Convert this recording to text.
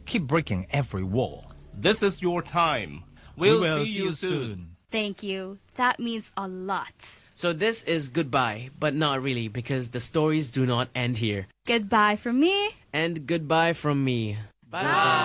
keep breaking every wall. This is your time. We'll see you soon. Thank you. That means a lot. So this is goodbye, but not really because the stories do not end here. Goodbye from me. And goodbye from me. Bye.